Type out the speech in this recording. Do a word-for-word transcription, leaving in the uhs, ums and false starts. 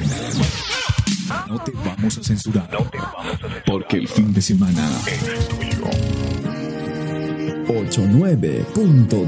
No te vamos a censurar. No te vamos a censurar. Porque el fin de semana es tuyo. ochenta y nueve punto